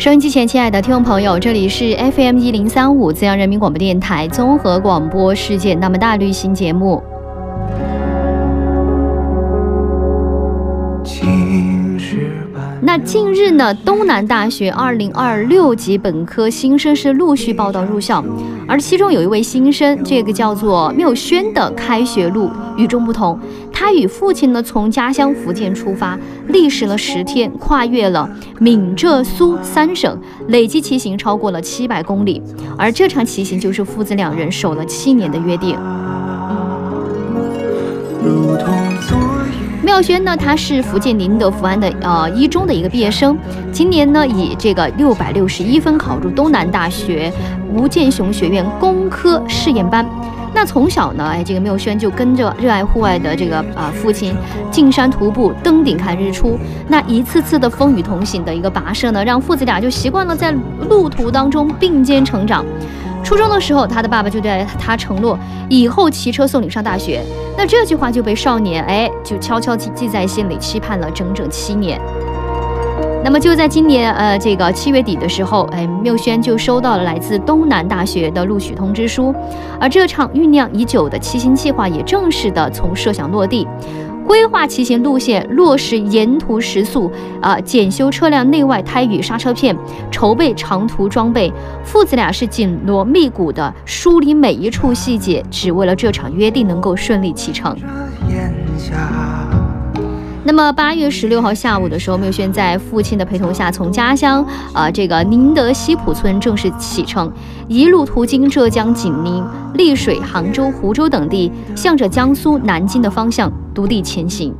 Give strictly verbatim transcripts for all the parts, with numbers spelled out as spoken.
收音机前亲爱的听众朋友，这里是 F M 一零三五资阳人民广播电台综合广播世界那么大旅行节目。那近日呢，东南大学二零二六级本科新生是陆续报到入校，而其中有一位新生，这个叫做缪轩的开学路与众不同。他与父亲呢从家乡福建出发，历时了十天，跨越了闽浙苏三省，累计骑行超过了七百公里。而这场骑行就是父子两人守了七年的约定。缪轩呢，他是福建宁德福安的呃一中的一个毕业生，今年呢以这个六百六十一分考入东南大学吴建雄学院工科试验班。那从小呢，哎，这个缪轩就跟着热爱户外的这个啊、呃、父亲进山徒步、登顶看日出。那一次次的风雨同行的一个跋涉呢，让父子俩就习惯了在路途当中并肩成长。初中的时候，他的爸爸就对他承诺，以后骑车送你上大学。那这句话就被少年哎就悄悄记记在心里，期盼了整整七年。那么就在今年呃这个七月底的时候，哎，缪轩就收到了来自东南大学的录取通知书，而这场酝酿已久的骑行计划也正式的从设想落地。规划骑行路线，落实沿途时速，啊、呃，检修车辆内外胎与刹车片，筹备长途装备。父子俩是紧锣密鼓的梳理每一处细节，只为了这场约定能够顺利启程。那么八月十六号下午的时候，缪轩在父亲的陪同下，从家乡啊、呃、这个宁德西浦村正式启程，一路途经浙江景宁、丽水、杭州、湖州等地，向着江苏南京的方向独立前行。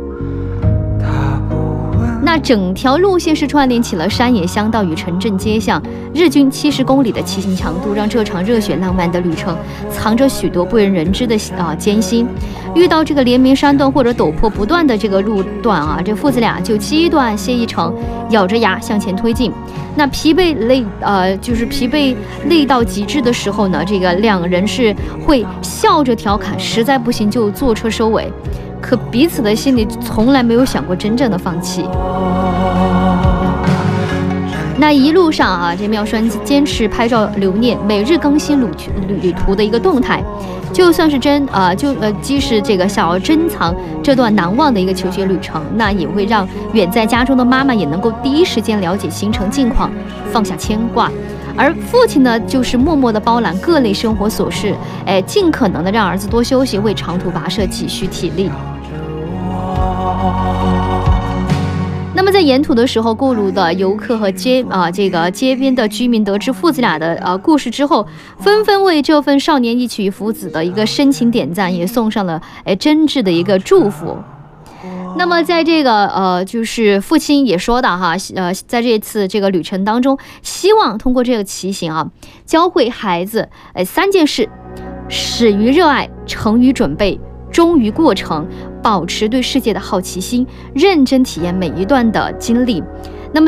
那整条路线是串联起了山野乡道与城镇街巷，日均七十公里的骑行强度，让这场热血浪漫的旅程藏着许多不为人知的啊、呃、艰辛。遇到这个连绵山段或者陡坡不断的这个路段啊，这父子俩就饥一段歇一程，咬着牙向前推进。那疲惫累呃就是疲惫累到极致的时候呢，这个两人是会笑着调侃，实在不行就坐车收尾。可彼此的心里从来没有想过真正的放弃。那一路上啊，这缪轩坚持拍照留念，每日更新旅旅途的一个动态。就算是真啊、呃，就呃，即使这个想要珍藏这段难忘的一个求学旅程，那也会让远在家中的妈妈也能够第一时间了解行程近况，放下牵挂。而父亲呢，就是默默的包揽各类生活琐事，哎，尽可能的让儿子多休息，为长途跋涉积蓄体力。那么在沿途的时候，过路的游客和街啊、呃、这个街边的居民得知父子俩的呃故事之后，纷纷为这份少年一曲父子的一个深情点赞，也送上了哎真挚的一个祝福。那么在这个呃就是父亲也说到哈，呃在这次这个旅程当中，希望通过这个骑行啊，教会孩子哎三件事：始于热爱，成于准备，忠于过程，保持对世界的好奇心，认真体验每一段的经历。